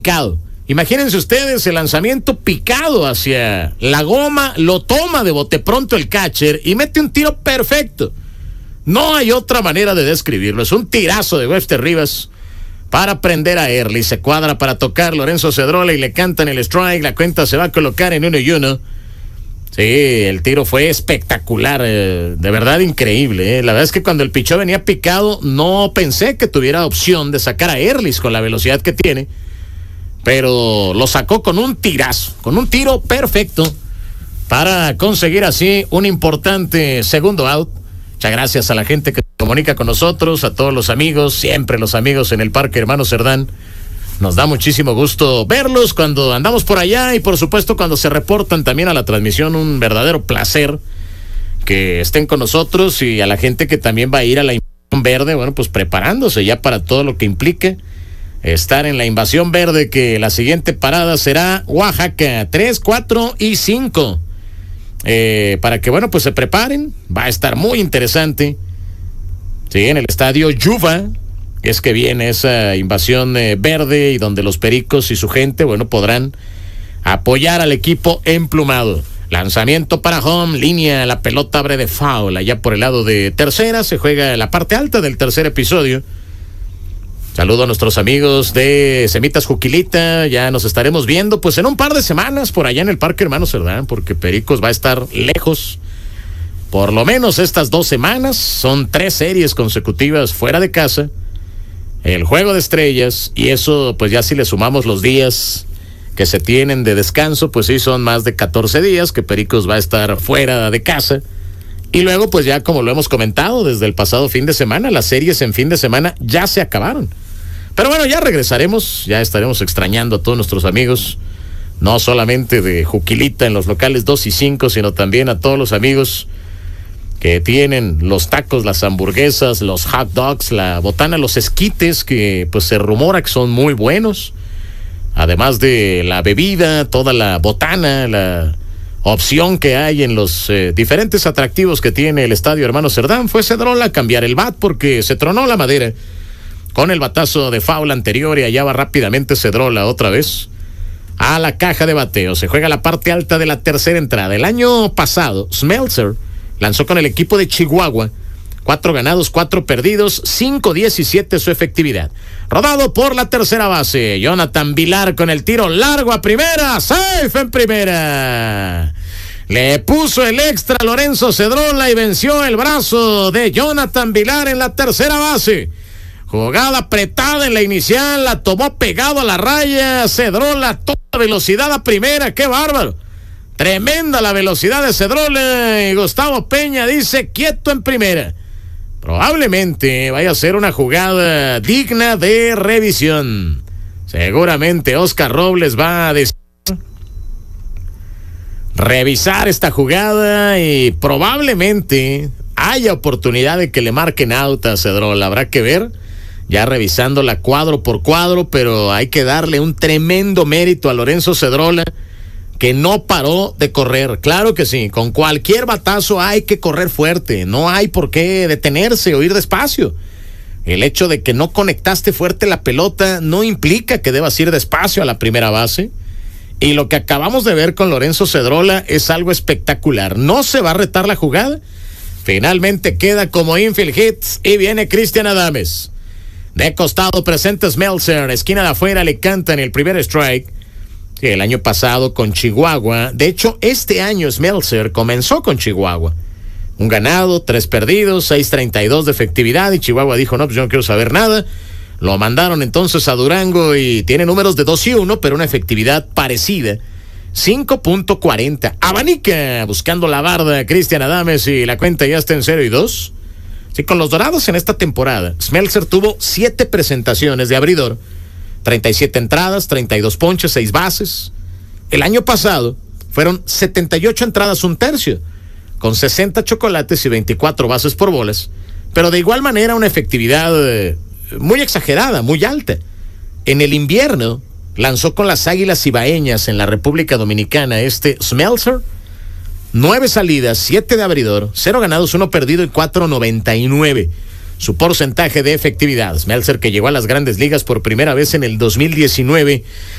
picado. Imagínense ustedes el lanzamiento picado hacia la goma, lo toma de bote pronto el catcher y mete un tiro perfecto. No hay otra manera de describirlo. Es un tirazo de Webster Rivas para prender a Early. Se cuadra para tocar Lorenzo Cedrola y le cantan el strike. La cuenta se va a colocar en 1-1. Sí, el tiro fue espectacular, de verdad increíble. La verdad es que cuando el pichó venía picado, no pensé que tuviera opción de sacar a Early con la velocidad que tiene. Pero lo sacó con un tirazo, con un tiro perfecto para conseguir así un importante segundo out. Muchas gracias a la gente que se comunica con nosotros, a todos los amigos, siempre los amigos en el Parque Hermano Cerdán. Nos da muchísimo gusto verlos cuando andamos por allá y por supuesto cuando se reportan también a la transmisión. Un verdadero placer que estén con nosotros, y a la gente que también va a ir a la Invasión Verde, bueno, pues preparándose ya para todo lo que implique estar en la Invasión Verde, que la siguiente parada será Oaxaca, 3, 4 y 5. Para que, bueno, pues se preparen. Va a estar muy interesante. Sí, en el estadio Yuba es que viene esa Invasión Verde, y donde los Pericos y su gente, bueno, podrán apoyar al equipo emplumado. Lanzamiento para home, línea, la pelota abre de foul allá por el lado de tercera. Se juega la parte alta del tercer episodio. Saludo a nuestros amigos de Semitas Juquilita. Ya nos estaremos viendo pues en un par de semanas por allá en el Parque Hermano Cerdán, porque Pericos va a estar lejos por lo menos estas 2 semanas. Son 3 series consecutivas fuera de casa, el Juego de Estrellas, y eso pues ya si le sumamos los días que se tienen de descanso, pues sí son más de 14 días que Pericos va a estar fuera de casa. Y luego pues ya, como lo hemos comentado desde el pasado fin de semana, las series en fin de semana ya se acabaron. Pero bueno, ya regresaremos, ya estaremos extrañando a todos nuestros amigos, no solamente de Juquilita en los locales 2 y 5, sino también a todos los amigos que tienen los tacos, las hamburguesas, los hot dogs, la botana, los esquites, que pues se rumora que son muy buenos. Además de la bebida, toda la botana, la opción que hay en los diferentes atractivos que tiene el Estadio Hermano Cerdán. Fue Cedrola a cambiar el bat porque se tronó la madera con el batazo de foul anterior, y allá va rápidamente Cedrola otra vez a la caja de bateo. Se juega la parte alta de la tercera entrada. El año pasado Smeltzer lanzó con el equipo de Chihuahua, 4 ganados, 4 perdidos, 5.17 su efectividad. Rodado por la tercera base, Jonathan Vilar con el tiro largo a primera, safe en primera. Le puso el extra a Lorenzo Cedrola y venció el brazo de Jonathan Vilar en la tercera base. Jugada apretada en la inicial, la tomó pegado a la raya, Cedrola toda velocidad a primera, qué bárbaro. Tremenda la velocidad de Cedrola, y Gustavo Peña dice quieto en primera. Probablemente vaya a ser una jugada digna de revisión. Seguramente Oscar Robles va a revisar esta jugada, y probablemente haya oportunidad de que le marquen out a Cedrola. Habrá que ver, ya revisándola cuadro por cuadro, pero hay que darle un tremendo mérito a Lorenzo Cedrola, que no paró de correr. Claro que sí, con cualquier batazo hay que correr fuerte, no hay por qué detenerse o ir despacio. El hecho de que no conectaste fuerte la pelota no implica que debas ir despacio a la primera base, y lo que acabamos de ver con Lorenzo Cedrola es algo espectacular. No se va a retar la jugada, finalmente queda como infield hits, y viene Cristian Adames. De costado presenta Smeltzer, esquina de afuera le cantan el primer strike. Sí, el año pasado con Chihuahua, de hecho este año Smeltzer comenzó con Chihuahua. 1 ganado, 3 perdidos, 6.32 de efectividad, y Chihuahua dijo, no, pues yo no quiero saber nada. Lo mandaron entonces a Durango y tiene números de 2-1, pero una efectividad parecida, 5.40. Abanica buscando la barda Cristian Adames, y la cuenta ya está en 0-2. Sí, con los Dorados en esta temporada, Smeltzer tuvo 7 presentaciones de abridor, 37 entradas, 32 ponches, 6 bases. El año pasado fueron 78 entradas, 1/3, con 60 chocolates y 24 bases por bolas, pero de igual manera una efectividad muy exagerada, muy alta. En el invierno lanzó con las Águilas Ibaeñas en la República Dominicana Smeltzer, 9 salidas, 7 de abridor, 0 ganados, 1 perdido y 4.99. Su porcentaje de efectividad. Smeltzer, que llegó a las Grandes Ligas por primera vez en el 2019,